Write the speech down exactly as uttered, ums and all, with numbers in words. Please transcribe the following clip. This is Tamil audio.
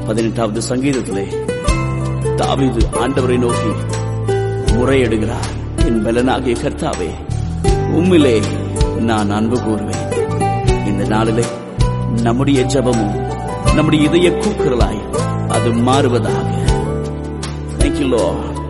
பதினெட்டாவது சங்கீதத்திலே தாவீது ஆண்டவரை நோக்கி முறையிடுகிறார். என் பலனாகிய கர்த்தாவே, உம்மிலே நான் அன்பு கூறுவேன். இந்த நாளிலே நம்முடைய ஜெபமும் நம்முடைய இதய கூக்குரலாய் அது மாறுவதாக. Thank you, Lord.